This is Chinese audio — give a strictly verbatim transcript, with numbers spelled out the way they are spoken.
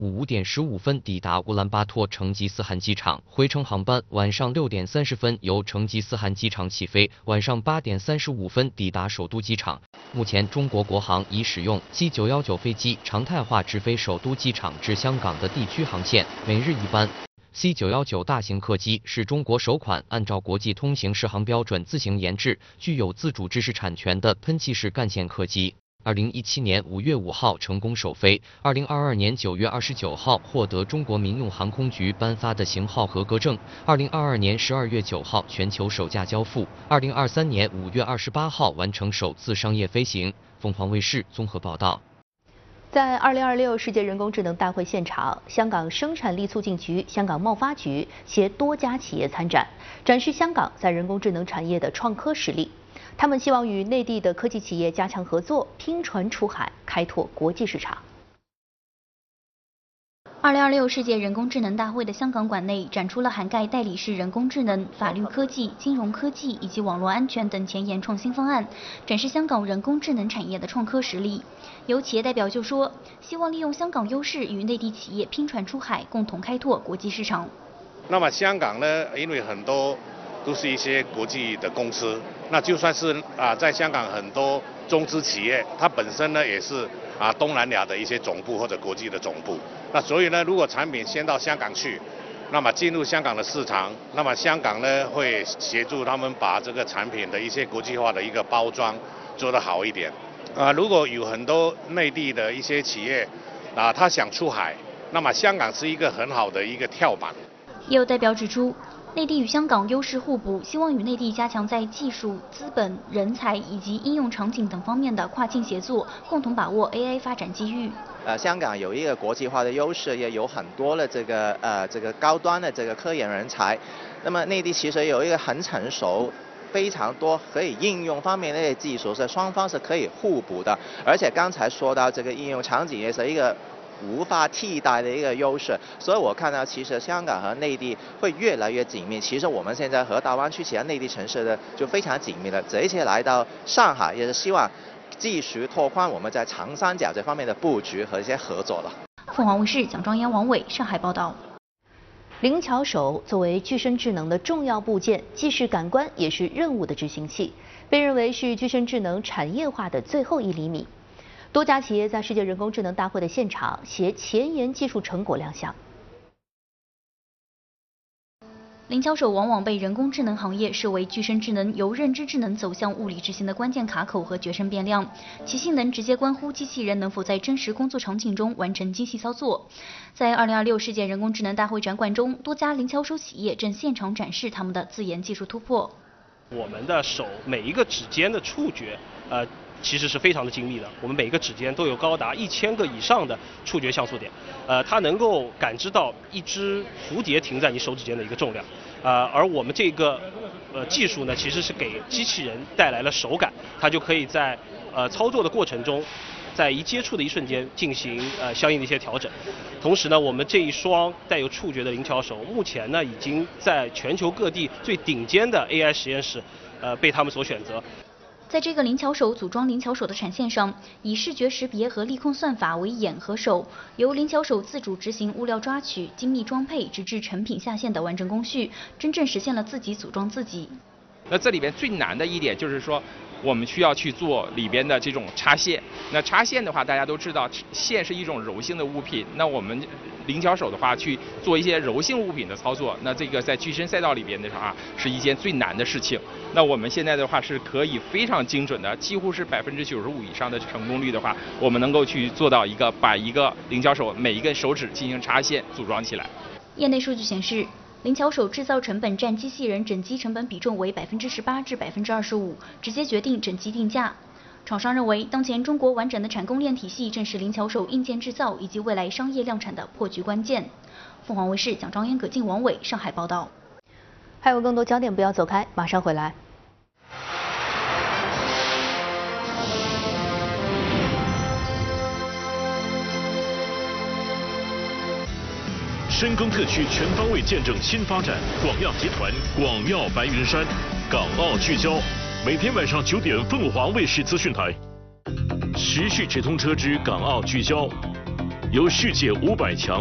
午五点十五分抵达乌兰巴托成吉思汗机场，回程航班晚上六点三十分由成吉思汗机场起飞，晚上八点三十五分抵达首都机场。目前，中国国航已使用 C 九一九飞机常态化直飞首都机场至香港的地区航线，每日一班。C 九一九大型客机是中国首款按照国际通行适航标准自行研制、具有自主知识产权的喷气式干线客机。二零一七年五月五号成功首飞，二零二二年九月二十九号获得中国民用航空局颁发的型号合格证，二零二二年十二月九号全球首架交付，二零二三年五月二十八号完成首次商业飞行。凤凰卫视综合报道。 在二零二六世界人工智能大会现场，香港生产力促进局、香港贸发局携多家企业参展，展示香港在人工智能产业的创科实力。他们希望与内地的科技企业加强合作，拼船出海，开拓国际市场。 二零二六世界人工智能大会的香港馆内展出了涵盖代理式人工智能、法律科技、金融科技以及网络安全等前沿创新方案，展示香港人工智能产业的创科实力。有企业代表就说，希望利用香港优势与内地企业拼船出海，共同开拓国际市场。 那么香港呢，因为很多都是一些国际的公司，那就算是啊，在香港很多中资企业，它本身呢也是啊东南亚的一些总部或者国际的总部。那所以呢，如果产品先到香港去，那么进入香港的市场，那么香港呢会协助他们把这个产品的一些国际化的一个包装做得好一点。啊，如果有很多内地的一些企业啊，他想出海，那么香港是一个很好的一个跳板。 也有代表指出，内地与香港优势互补，希望与内地加强在技术、资本、人才以及应用场景等方面的跨境协作，共同把握 A I 发展机遇。 呃，香港有一个国际化的优势，也有很多的这个呃这个高端的这个科研人才。那么内地其实有一个很成熟、非常多可以应用方面的一些技术，是双方是可以互补的。而且刚才说到这个应用场景也是一个无法替代的一个优势，所以我看到其实香港和内地会越来越紧密。其实我们现在和大湾区其他内地城市的就非常紧密了，这一次来到上海也是希望继续拓宽我们在长三角这方面的布局和一些合作了。 凤凰卫视蒋庄妍、王伟上海报道。 灵巧手作为具身智能的重要部件，既是感官也是任务的执行器，被认为是具身智能产业化的最后一厘米。多家企业在世界人工智能大会的现场携前沿技术成果亮相。 灵巧手往往被人工智能行业视为具身智能由认知智能走向物理执行的关键卡口和决胜变量，其性能直接关乎机器人能否在真实工作场景中完成精细操作。在二零二六世界人工智能大会展馆中，多家灵巧手企业正现场展示他们的自研技术突破。 我们的手每一个指尖的触觉，呃。其实是非常的精密的，我们每个指尖都有高达一千个以上的触觉像素点，呃，它能够感知到一只蝴蝶停在你手指间的一个重量，呃，而我们这个呃技术呢，其实是给机器人带来了手感，它就可以在呃操作的过程中，在一接触的一瞬间进行呃相应的一些调整。同时呢，我们这一双带有触觉的灵巧手，目前呢已经在全球各地最顶尖的 A I 实验室，呃被他们所选择。 在这个灵巧手组装灵巧手的产线上，以视觉识别和力控算法为眼和手，由灵巧手自主执行物料抓取、精密装配，直至成品下线的完整工序，真正实现了自己组装自己。 那这里边最难的一点就是说，我们需要去做里边的这种插线。那插线的话，大家都知道，线是一种柔性的物品。那我们灵巧手的话，去做一些柔性物品的操作，那这个在具身赛道里边的话，是一件最难的事情。那我们现在的话是可以非常精准的，几乎是百分之九十五以上的成功率的话，我们能够去做到一个把一个灵巧手每一根手指进行插线组装起来。 业内数据显示，灵巧手制造成本占机器人整机成本比重为百分之十八至百分之二十五，直接决定整机定价。厂商认为，当前中国完整的产供链体系正是灵巧手硬件制造以及未来商业量产的破局关键。凤凰卫视蒋庄妍、葛静、王伟上海报道。 还有更多焦点，不要走开，马上回来。 深耕特区全方位见证新发展，广药集团广药白云山，港澳聚焦，每天晚上九点凤凰卫视资讯台，时事直通车之港澳聚焦。 由世界五百强